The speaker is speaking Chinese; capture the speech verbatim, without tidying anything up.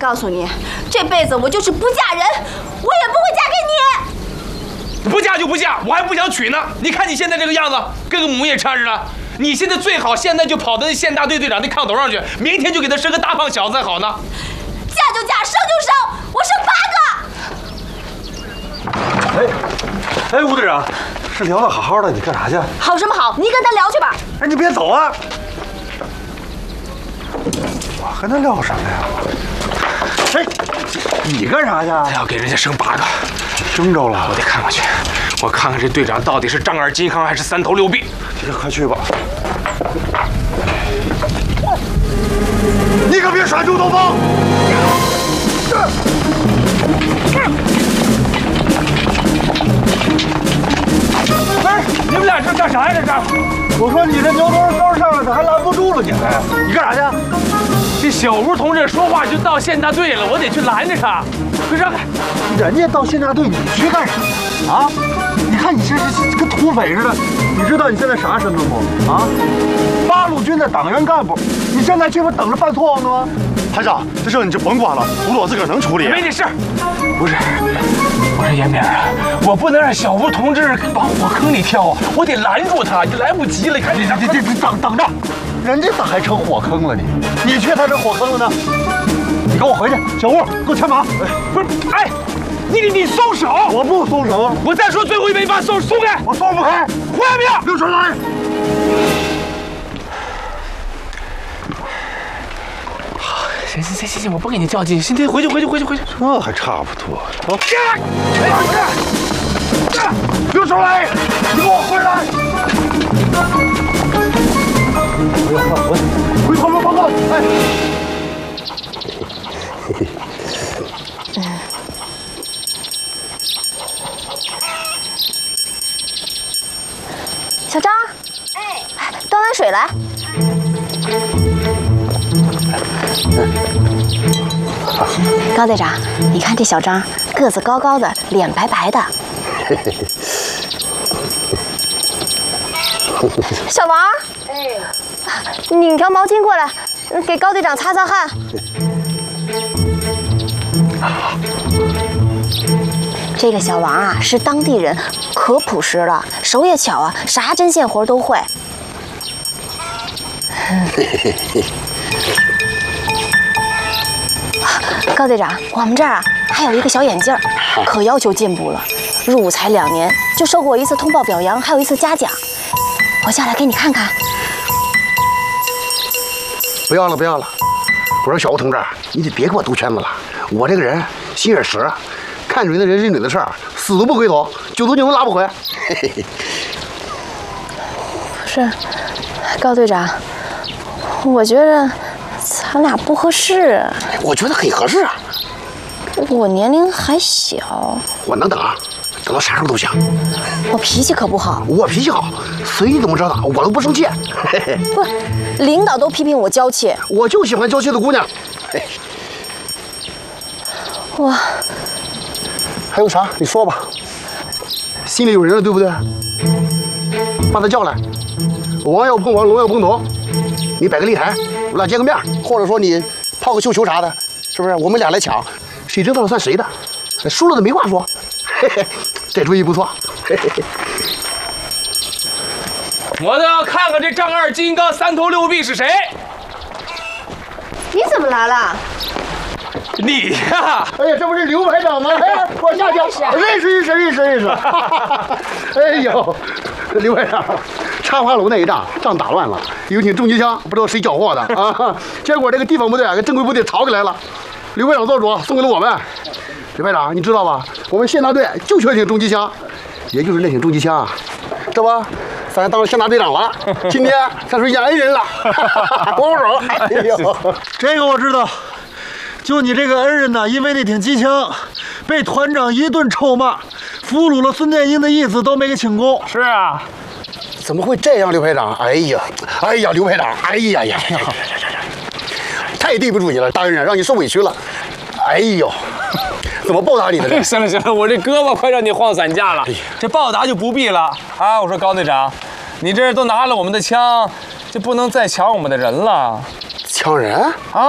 告诉你，这辈子我就是不嫁人，我也不会嫁给你。 不嫁就不嫁，我还不想娶呢。你看你现在这个样子，跟个母夜叉似的。你现在最好现在就跑到那县大队队长那炕头上去，明天就给他生个大胖小子才好呢。 嫁就嫁，生就生，我生八个。 哎，哎，吴队长，是聊得好好的，你干啥去？ 好什么好？你跟他聊去吧。 哎，你别走啊！我和他聊什么呀？哎，你干啥去？ 他要给人家生八个， 生着了， 我得看看去。我看看这队长到底是丈二金刚还是三头六臂。 你快去吧。你可别耍猪头风！ 哎，你们俩这干啥呀？这是？ 我说你这牛头高上了，他还拦不住了你。你干啥去？ 这小吴同志说话就到县大队了，我得去拦着他。快让开！ 人家到县大队，你去干啥啊？你看你这是跟土匪似的。你知道你现在啥身份不？啊，八路军的党员干部。你现在这不等着犯错误呢吗？排长，这事你就甭管了，胡我自个儿能处理。 没这事儿。不是，我说严明啊，我不能让小吴同志往火坑里跳啊，我得拦住他，你来不及了。看这这这这等等着，人家咋还成火坑了你？你去他这火坑了呢？你跟我回去，小吴，给我牵马。 不是，哎，你你你松手！ 我不松手。 我再说最后一遍，你把手松开！ 我松不开。 胡亚明， 刘传来。 行行行行行，我不跟你较劲，今天回去回去回去回去。 这还差不多。好，刘守来，你给我回来！回回回，回头报告。哎， 小张，哎，端碗水来。高队长，你看这小张，个子高高的，脸白白的。小王，哎，拧条毛巾过来，给高队长擦擦汗。这个小王啊，是当地人，可朴实了，手也巧啊，啥针线活都会。高队长，我们这儿啊还有一个小眼镜儿，可要求进步了。入伍才两年，就受过一次通报表扬，还有一次嘉奖。我下来给你看看。 不要了，不要了！我说小吴同志，你得别给我兜圈子了。我这个人心眼实，看准那人认准的事儿，死都不回头，九头牛拉不回。嘿嘿嘿。 不是，高队长，我觉得咱俩不合适。 我觉得很合适啊。 我年龄还小， 我能等啊，等到啥时候都行。 我脾气可不好。 我脾气好，随你怎么着的，我都不生气。嘿嘿。 不是，领导都批评我娇气。 我就喜欢娇气的姑娘。嘿。 我还有啥？你说吧。心里有人了，对不对？把他叫来。王要碰王，龙要碰头。你摆个擂台，我俩见个面，或者说你泡个绣球啥的，是不是？我们俩来抢，谁知道了算谁的，输了的没话说。嘿嘿，这主意不错。嘿嘿嘿。 我倒要看看这丈二金刚三头六臂是谁。 你怎么来了？ 你呀！ 哎呀，这不是刘排长吗？哎，我下去认识认识认识认识。哎呦，刘排长，插花楼那一仗仗打乱了，有挺重机枪，不知道谁缴获的啊。结果这个地方部队啊跟正规部队吵起来了，刘排长做主送给了我们。刘排长，你知道吧？我们县大队就缺挺重机枪，也就是那挺重机枪啊，这不，咱当了县大队长了，今天算是演恩人了。握握手。哎呦， 这个我知道。就你这个恩人呢，因为那挺机枪，被团长一顿臭骂，俘虏了孙殿英的义子都没给请功。 是啊， 怎么会这样，刘排长？哎呀，哎呀，刘排长，哎呀呀呀呀！太对不住你了，大恩人，让你受委屈了。哎呦，怎么报答你的呢？ 行了行了，我这胳膊快让你晃散架了，这报答就不必了啊！我说高队长，你这都拿了我们的枪，就不能再抢我们的人了。 抢人啊！